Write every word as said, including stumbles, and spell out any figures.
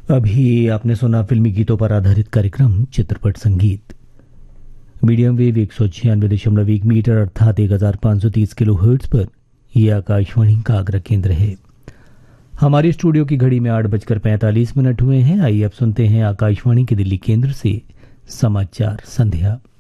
अभी आपने सुना फिल्मी गीतों पर आधारित कार्यक्रम चित्रपट संगीत। मीडियम वेव एक सौ छियानवे दशमलव एक मीटर अर्थात एक हजार पाँच सौ तीस किलो हर्ट्ज पर यह आकाशवाणी का आगरा केंद्र है। हमारी स्टूडियो की घड़ी में आठ बजकर पैंतालीस मिनट हुए हैं। आइए अब सुनते हैं आकाशवाणी के दिल्ली केंद्र से समाचार संध्या।